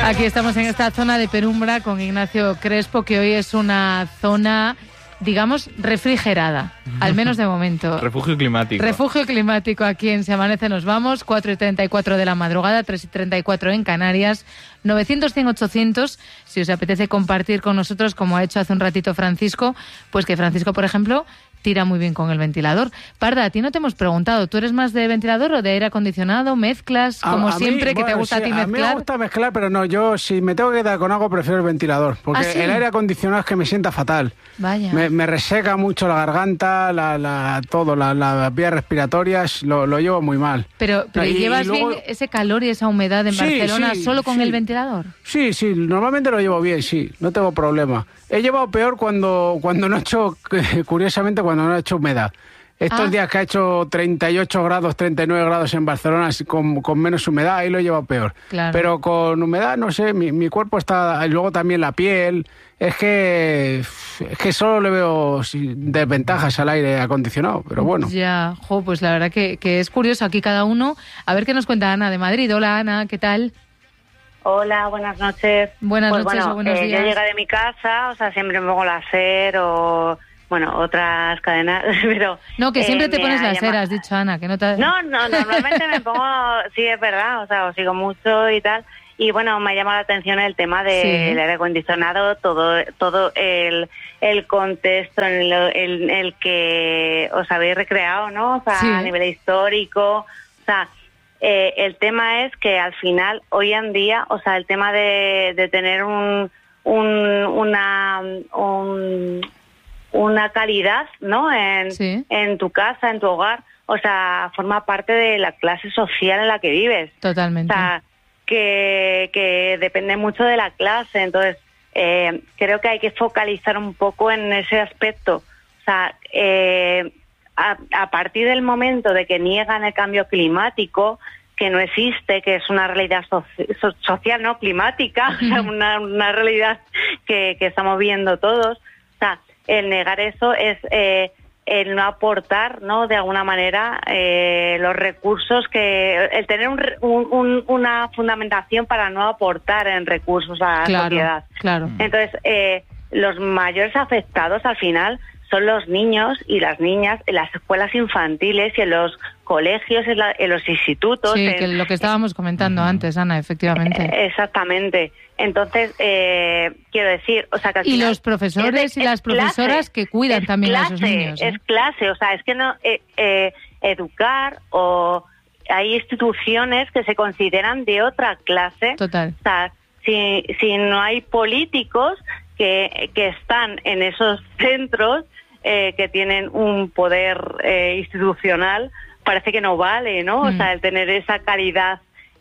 Aquí estamos en esta zona de penumbra con Ignacio Crespo, que hoy es una zona, digamos, refrigerada, al menos de momento. Refugio climático. Refugio climático aquí en Se Amanece Nos Vamos, 4:34 de la madrugada, 3:34 en Canarias, 900-100-800, si os apetece compartir con nosotros, como ha hecho hace un ratito Francisco, pues que Francisco, por ejemplo, tira muy bien con el ventilador. Parda, a ti no te hemos preguntado, ¿tú eres más de ventilador o de aire acondicionado? ¿Mezclas? Como siempre, que te gusta a ti mezclar. A mí me gusta mezclar, pero no, yo si me tengo que quedar con algo prefiero el ventilador, porque ¿sí? El aire acondicionado es que me sienta fatal. Vaya. Me reseca mucho la garganta, las vías respiratorias, lo llevo muy mal. Pero ¿llevas luego bien ese calor y esa humedad en Barcelona solo con el ventilador? Sí, normalmente lo llevo bien, sí, no tengo problema. He llevado peor cuando no he hecho, curiosamente, cuando no he hecho humedad. Estos días que ha hecho 38 grados, 39 grados en Barcelona con menos humedad, ahí lo he llevado peor. Claro. Pero con humedad, no sé, mi cuerpo está... Y luego también la piel... Es que solo le veo desventajas al aire acondicionado, pero bueno. Ya, pues la verdad que es curioso aquí cada uno. A ver qué nos cuenta Ana de Madrid. Hola, Ana, ¿qué tal? Hola, buenas noches. Buenas noches o buenos días. Yo llegué de mi casa, siempre me pongo la SER o... Bueno, otras cadenas, pero... No, que siempre te pones la SER, has dicho, Ana, que no te... No, normalmente me pongo... Sí, es verdad, os sigo mucho y tal... Y bueno, me ha llamado la atención el tema del aire acondicionado, todo el contexto en el que os habéis recreado, ¿no? A nivel histórico. El tema es que al final, hoy en día, el tema de tener una calidad, ¿no? En tu casa, en tu hogar, forma parte de la clase social en la que vives. Totalmente. Que depende mucho de la clase, entonces creo que hay que focalizar un poco en ese aspecto. A partir del momento de que niegan el cambio climático, que no existe, que es una realidad social, no climática, una realidad que estamos viendo todos, el negar eso es el no aportar, ¿no? De alguna manera los recursos el tener una fundamentación para no aportar en recursos a la sociedad. Claro. Entonces, los mayores afectados al final son los niños y las niñas en las escuelas infantiles y en los colegios, en los institutos. Sí, que lo que estábamos comentando antes, Ana, efectivamente. Exactamente. Entonces, quiero decir... que al y final los profesores y las profesoras que cuidan también a esos niños. Es clase, es que no... educar o... Hay instituciones que se consideran de otra clase. Total. Si no hay políticos que están en esos centros que tienen un poder institucional, parece que no vale, ¿no? El tener esa calidad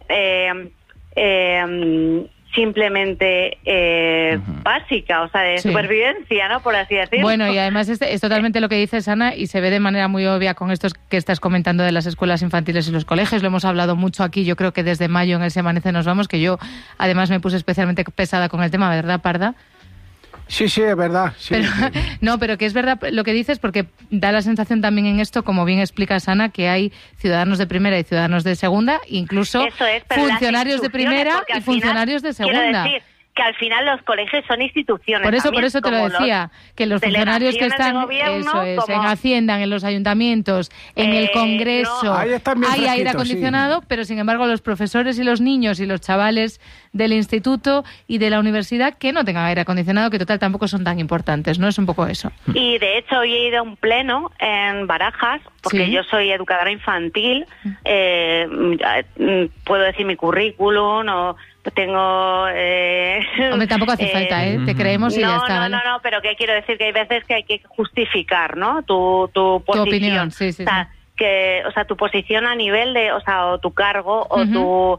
simplemente básica, de supervivencia, ¿no? Por así decirlo. Bueno, y además es totalmente lo que dices, Ana, y se ve de manera muy obvia con esto que estás comentando de las escuelas infantiles y los colegios. Lo hemos hablado mucho aquí, yo creo que desde mayo en el Se Amanece Nos Vamos, que yo además me puse especialmente pesada con el tema, ¿verdad, Parda? Sí, es verdad. Sí. Pero que es verdad lo que dices, porque da la sensación también en esto, como bien explicas, Ana, que hay ciudadanos de primera y ciudadanos de segunda, incluso funcionarios de primera y funcionarios de segunda. Quiero decir que al final los colegios son instituciones. Por eso te lo decía, que los funcionarios que están en Hacienda, en los ayuntamientos, en el Congreso, hay aire acondicionado, pero sin embargo los profesores y los niños y los chavales del instituto y de la universidad que no tengan aire acondicionado, que total tampoco son tan importantes, ¿no? Es un poco eso. Y de hecho hoy he ido a un pleno en Barajas, porque yo soy educadora infantil, puedo decir mi currículum o... Tengo... Hombre, tampoco hace falta, te creemos y ya está. ¿vale? No, pero que quiero decir que hay veces que hay que justificar, ¿no? Tu posición. Tu opinión, sí. Tu posición a nivel de... o tu cargo o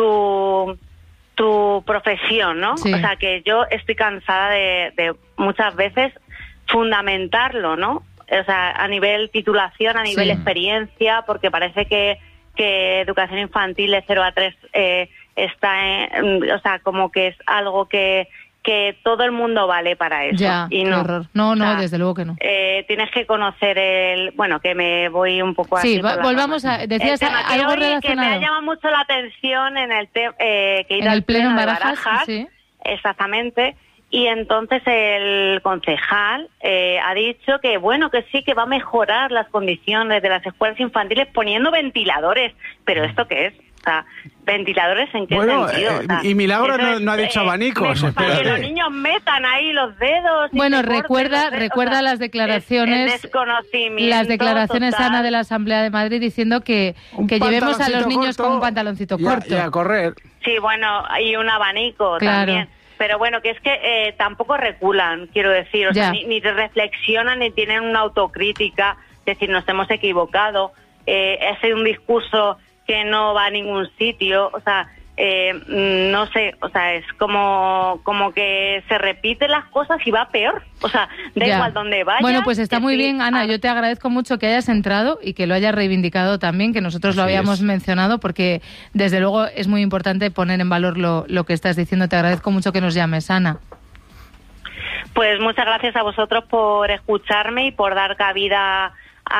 tu profesión, ¿no? Sí. Que yo estoy cansada de muchas veces fundamentarlo, ¿no? A nivel titulación, a nivel experiencia, porque parece que educación infantil de 0 a 3... está como que es algo que que todo el mundo vale para eso. Ya, y no. horror. No, desde luego que no. Tienes que conocer bueno, que me voy un poco así. Sí, volvamos a... Decías algo relacionado. Que me ha llamado mucho la atención en el que ir en al el pleno en Barajas, sí. Exactamente. Y entonces el concejal ha dicho que, bueno, que sí, que va a mejorar las condiciones de las escuelas infantiles poniendo ventiladores. ¿Pero esto qué es? O sea, ¿ventiladores en qué sentido? O sea, y Milagro no ha dicho abanicos. Para que los niños metan ahí los dedos. Bueno, recuerda las declaraciones... El desconocimiento. Las declaraciones, total. Ana, de la Asamblea de Madrid diciendo que llevemos a los niños con un pantaloncito corto. Y a correr. Sí, bueno, y un abanico también. Pero bueno, que es que tampoco reculan, quiero decir, o sea, ni reflexionan ni tienen una autocrítica, es decir, nos hemos equivocado, ha sido un discurso que no va a ningún sitio, o sea, no sé, o sea, es como que se repiten las cosas y va peor, o sea, da igual donde vaya. Bueno, pues está muy bien, Ana, yo te agradezco mucho que hayas entrado y que lo hayas reivindicado también, que nosotros lo habíamos mencionado, porque desde luego es muy importante poner en valor lo que estás diciendo. Te agradezco mucho que nos llames, Ana. Pues muchas gracias a vosotros por escucharme y por dar cabida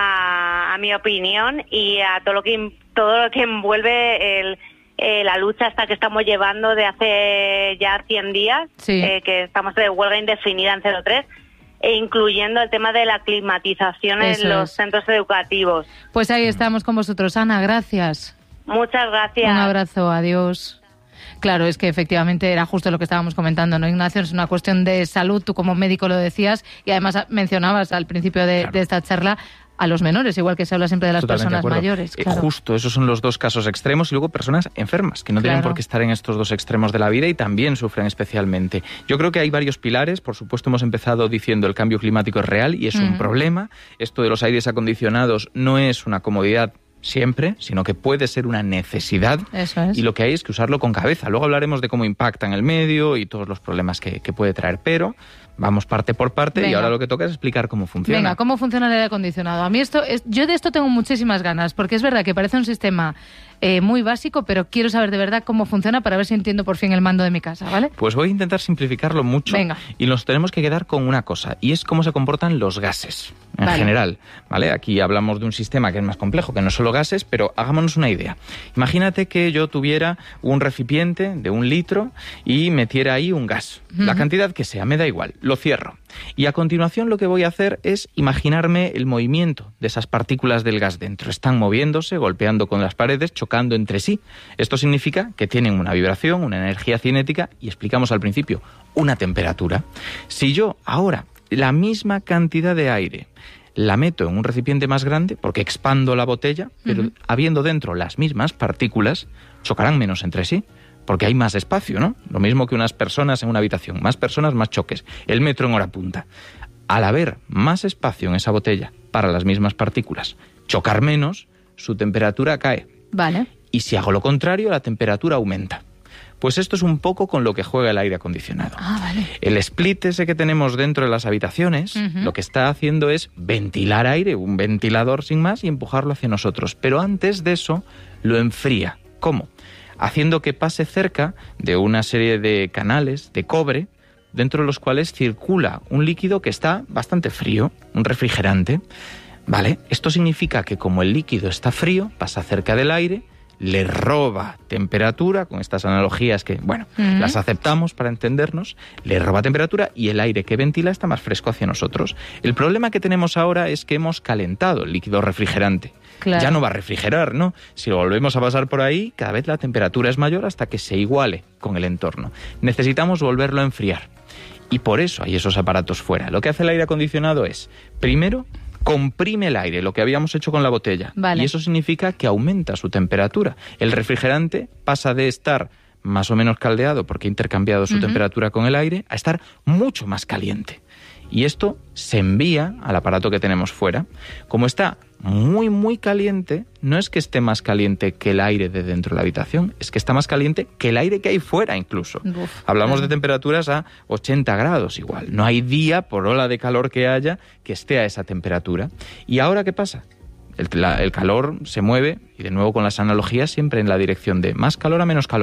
a mi opinión y a todo lo que envuelve la lucha esta que estamos llevando de hace ya 100 días, que estamos de huelga indefinida en 03, e incluyendo el tema de la climatización en los centros educativos. Pues ahí estamos con vosotros, Ana, gracias. Muchas gracias. Un abrazo, adiós. Claro, es que efectivamente era justo lo que estábamos comentando, ¿no, Ignacio? Es una cuestión de salud, tú como médico lo decías, y además mencionabas al principio de esta charla a los menores, igual que se habla siempre de las personas mayores. Claro. Justo, esos son los dos casos extremos, y luego personas enfermas, que no tienen por qué estar en estos dos extremos de la vida y también sufren especialmente. Yo creo que hay varios pilares. Por supuesto, hemos empezado diciendo el cambio climático es real y es un problema. Esto de los aires acondicionados no es una comodidad siempre, sino que puede ser una necesidad. Eso es. Y lo que hay es que usarlo con cabeza. Luego hablaremos de cómo impacta en el medio y todos los problemas que puede traer, pero vamos parte por parte. Venga. Y ahora lo que toca es explicar cómo funciona. Venga, ¿cómo funciona el aire acondicionado? A mí yo de esto tengo muchísimas ganas, porque es verdad que parece un sistema muy básico, pero quiero saber de verdad cómo funciona para ver si entiendo por fin el mando de mi casa, ¿vale? Pues voy a intentar simplificarlo mucho. Venga. Y nos tenemos que quedar con una cosa, y es cómo se comportan los gases en general, ¿vale? Aquí hablamos de un sistema que es más complejo, que no solo gases, pero hagámonos una idea. Imagínate que yo tuviera un recipiente de 1 litro y metiera ahí un gas. La cantidad que sea, me da igual, lo cierro. Y a continuación lo que voy a hacer es imaginarme el movimiento de esas partículas del gas dentro. Están moviéndose, golpeando con las paredes, chocando entre sí. Esto significa que tienen una vibración, una energía cinética y, explicamos al principio, una temperatura. Si yo ahora la misma cantidad de aire la meto en un recipiente más grande, porque expando la botella, pero habiendo dentro las mismas partículas, chocarán menos entre sí, porque hay más espacio, ¿no? Lo mismo que unas personas en una habitación. Más personas, más choques. El metro en hora punta. Al haber más espacio en esa botella para las mismas partículas, chocar menos, su temperatura cae. Vale. Y si hago lo contrario, la temperatura aumenta. Pues esto es un poco con lo que juega el aire acondicionado. Vale. El split ese que tenemos dentro de las habitaciones, lo que está haciendo es ventilar aire, un ventilador sin más, y empujarlo hacia nosotros. Pero antes de eso, lo enfría. ¿Cómo? Haciendo que pase cerca de una serie de canales de cobre, dentro de los cuales circula un líquido que está bastante frío, un refrigerante. ¿Vale? Esto significa que como el líquido está frío, pasa cerca del aire, le roba temperatura, con estas analogías que, bueno, las aceptamos para entendernos, le roba temperatura y el aire que ventila está más fresco hacia nosotros. El problema que tenemos ahora es que hemos calentado el líquido refrigerante. Claro. Ya no va a refrigerar, ¿no? Si lo volvemos a pasar por ahí, cada vez la temperatura es mayor hasta que se iguale con el entorno. Necesitamos volverlo a enfriar. Y por eso hay esos aparatos fuera. Lo que hace el aire acondicionado es, primero, comprime el aire, lo que habíamos hecho con la botella. Vale. Y eso significa que aumenta su temperatura. El refrigerante pasa de estar más o menos caldeado, porque ha intercambiado su temperatura con el aire, a estar mucho más caliente. Y esto se envía al aparato que tenemos fuera. Como está muy, muy caliente, no es que esté más caliente que el aire de dentro de la habitación, es que está más caliente que el aire que hay fuera incluso. Hablamos de temperaturas a 80 grados igual. No hay día, por ola de calor que haya, que esté a esa temperatura. ¿Y ahora qué pasa? El calor se mueve, y de nuevo con las analogías, siempre en la dirección de más calor a menos calor.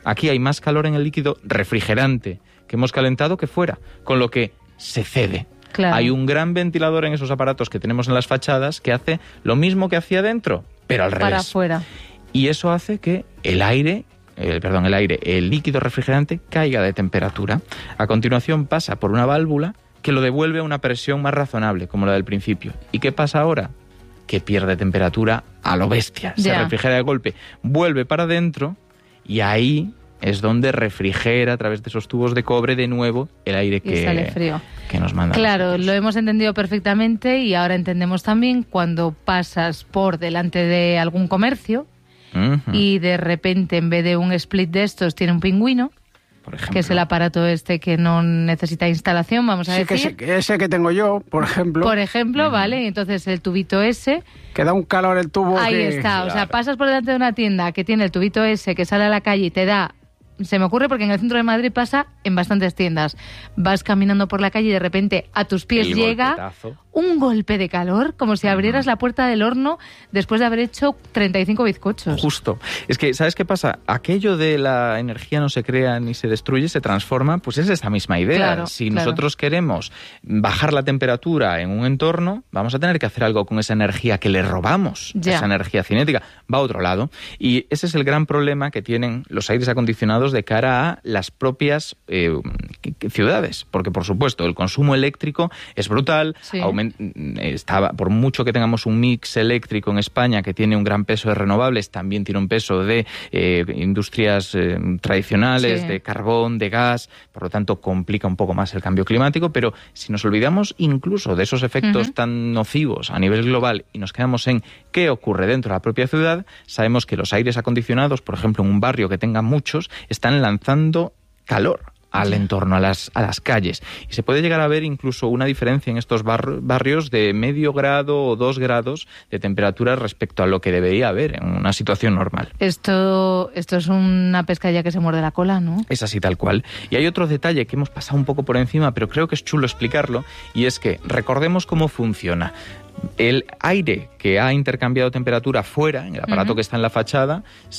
Aquí hay más calor en el líquido refrigerante que hemos calentado que fuera, con lo que se cede. Claro. Hay un gran ventilador en esos aparatos que tenemos en las fachadas que hace lo mismo que hacía dentro, pero al revés. Para afuera. Y eso hace que el líquido refrigerante caiga de temperatura. A continuación pasa por una válvula que lo devuelve a una presión más razonable, como la del principio. ¿Y qué pasa ahora? Que pierde temperatura a lo bestia. Se refrigera de golpe, vuelve para adentro y ahí es donde refrigera a través de esos tubos de cobre de nuevo el aire que nos manda. Claro, lo hemos entendido perfectamente y ahora entendemos también cuando pasas por delante de algún comercio y de repente en vez de un split de estos tiene un pingüino, por ejemplo, que es el aparato que no necesita instalación, vamos a decir. Ese que tengo yo, por ejemplo. Por ejemplo, vale, entonces el tubito ese... Que da un calor el tubo. Ahí está, claro. O sea, pasas por delante de una tienda que tiene el tubito ese que sale a la calle y te da... Se me ocurre porque en el centro de Madrid pasa en bastantes tiendas. Vas caminando por la calle y de repente a tus pies llega un golpe de calor, como si abrieras la puerta del horno después de haber hecho 35 bizcochos. Justo. Es que, ¿sabes qué pasa? Aquello de la energía no se crea ni se destruye, se transforma, pues es esa misma idea. Claro, si nosotros queremos bajar la temperatura en un entorno, vamos a tener que hacer algo con esa energía que le robamos, esa energía cinética, va a otro lado. Y ese es el gran problema que tienen los aires acondicionados de cara a las propias ciudades, porque por supuesto el consumo eléctrico es brutal, por mucho que tengamos un mix eléctrico en España que tiene un gran peso de renovables, también tiene un peso de industrias tradicionales, de carbón, de gas, por lo tanto complica un poco más el cambio climático, pero si nos olvidamos incluso de esos efectos tan nocivos a nivel global y nos quedamos en qué ocurre dentro de la propia ciudad, sabemos que los aires acondicionados, por ejemplo en un barrio que tenga muchos, están lanzando calor al entorno, a las calles. Y se puede llegar a ver incluso una diferencia en estos barrios de medio grado o 2 grados de temperatura respecto a lo que debería haber en una situación normal. Esto es una pescadilla que se muerde la cola, ¿no? Es así tal cual. Y hay otro detalle que hemos pasado un poco por encima, pero creo que es chulo explicarlo, y es que recordemos cómo funciona. El aire que ha intercambiado temperatura fuera, en el aparato que está en la fachada,